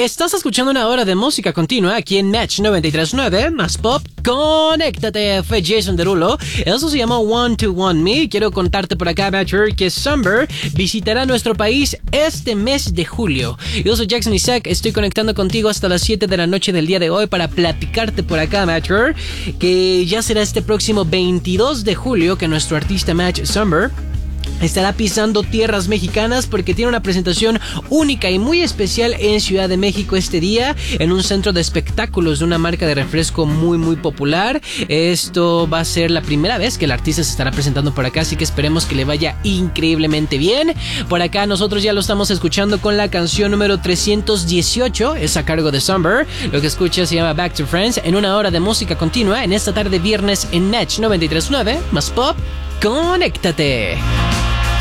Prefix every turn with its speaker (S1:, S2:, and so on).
S1: Estás escuchando una hora de música continua aquí en Match 93.9, más pop. Conéctate, fue Jason Derulo. Eso se llama One to One Me. Quiero contarte por acá, Matcher, que Summer visitará nuestro país este mes de julio. Yo soy Jackson Isaac, estoy conectando contigo hasta las 7 de la noche del día de hoy para platicarte por acá, Matcher, que ya será este próximo 22 de julio que nuestro artista Match Summer estará pisando tierras mexicanas porque tiene una presentación única y muy especial en Ciudad de México este día, en un centro de espectáculos de una marca de refresco muy popular. Esto va a ser la primera vez que el artista se estará presentando por acá, así que esperemos que le vaya increíblemente bien. Por acá nosotros ya lo estamos escuchando con la canción número 318, es a cargo de Summer. Lo que escuchas se llama Back to Friends, en una hora de música continua en esta tarde viernes en Match 93.9, más pop. Conéctate.